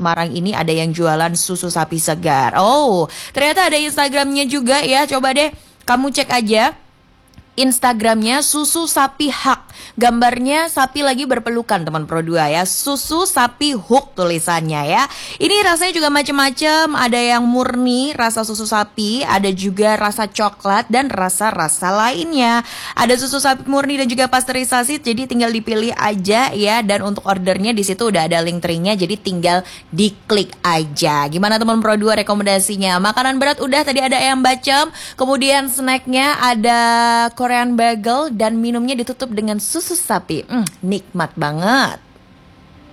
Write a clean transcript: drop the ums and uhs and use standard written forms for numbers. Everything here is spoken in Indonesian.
Semarang ini ada yang jualan susu sapi segar. Oh, ternyata ada Instagramnya juga ya. Coba deh kamu cek aja Instagramnya Susu Sapi Hak. Gambarnya sapi lagi berpelukan teman Pro 2 ya. Susu Sapi Hook tulisannya ya. Ini rasanya juga macam-macam. Ada yang murni rasa susu sapi, ada juga rasa coklat dan rasa-rasa lainnya. Ada susu sapi murni dan juga pasteurisasi. Jadi tinggal dipilih aja ya. Dan untuk ordernya di situ udah ada link trinknya. Jadi tinggal diklik aja. Gimana teman Pro 2 rekomendasinya? Makanan berat udah, tadi ada ayam bacem. Kemudian snacknya ada Korean bagel dan minumnya ditutup dengan susu sapi. Nikmat banget.